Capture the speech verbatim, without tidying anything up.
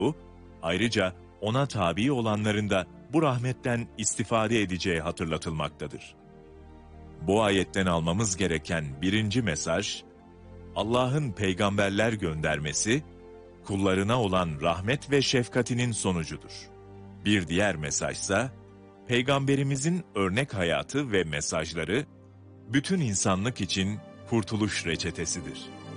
Bu, ayrıca ona tabi olanların da bu rahmetten istifade edeceği hatırlatılmaktadır. Bu ayetten almamız gereken birinci mesaj, Allah'ın peygamberler göndermesi, kullarına olan rahmet ve şefkatinin sonucudur. Bir diğer mesajsa, Peygamberimizin örnek hayatı ve mesajları, bütün insanlık için kurtuluş reçetesidir.